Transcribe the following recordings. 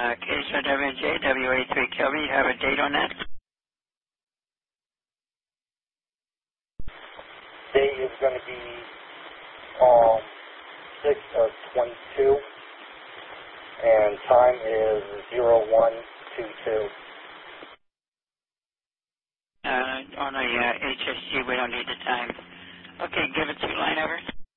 KSRWJ, WA3 Kelvin, you have a date on that? Date is going to be 6 of 22, and time is 0122. On a HSG, we don't need the time. Okay, give it to line over.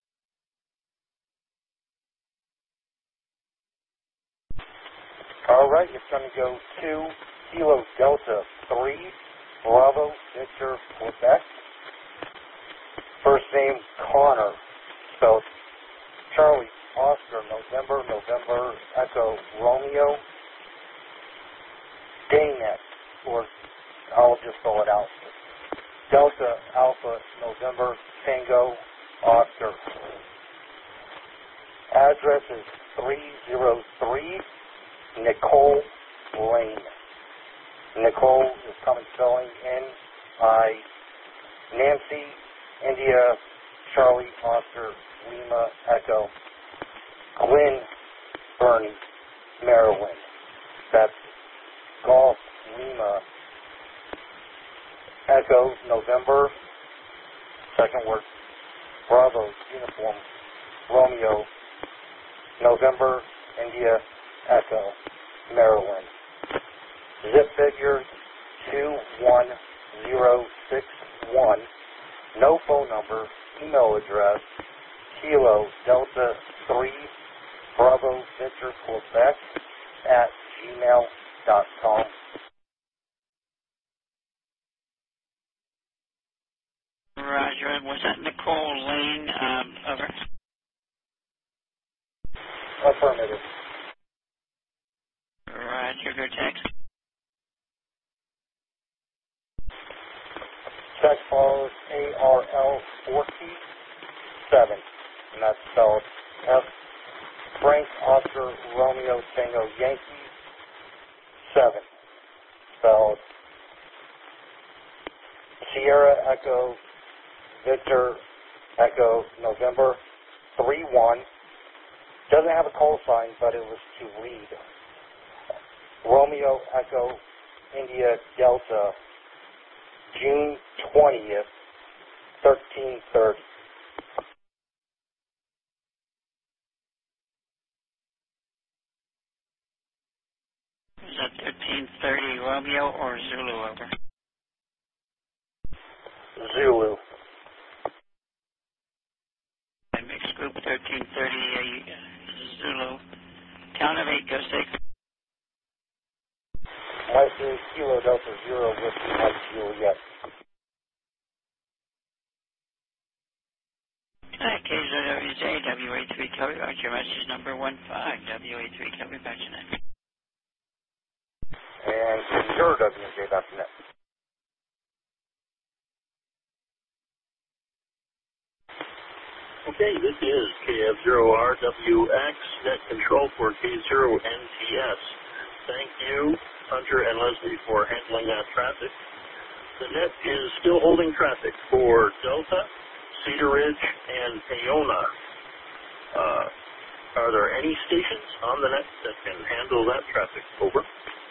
All right, it's going to go 2 Kilo Delta 3 Bravo Victor Quebec. First name Connor, spelled Charlie Oscar November November Echo Romeo. Daynet, or I'll just spell it out. Delta Alpha November Tango Oscar. Address is 303 Nicole Lane. Nicole is coming spelling N-I Nancy India Charlie Oscar Lima Echo Glen Burnie, Maryland. That's Golf Lima Echo November, second word, Bravo Uniform Romeo November India Echo, Maryland. Zip figure 21061. No phone number. Email address Kilo Delta 3 Bravo Victor Quebec at gmail.com. Roger. Was that Nicole Lane? Over. Affirmative. Roger. Go text. Text follows ARL47, and that's spelled F. Frank Oscar Romeo Tango Yankee 7, spelled Sierra Echo Victor Echo November 31. Doesn't have a call sign, but it was to read. Romeo Echo India Delta June 20th, 1330. Is that 1330 Romeo or Zulu over? Zulu. Mixed group 1330 Zulu. Count of 8, go 6. Mike Kilo Delta 0 with Mike Juliet. KZWJ, WA3 Kelvin, your message number 15, WA3 Kelvin, back to next. And SecureWJ.net. Okay, this is KF0RWX, net control for K0NTS. Thank you, Hunter and Leslie, for handling that traffic. The net is still holding traffic for Delta, Cedar Ridge, and Paona. Are there any stations on the net that can handle that traffic? Over.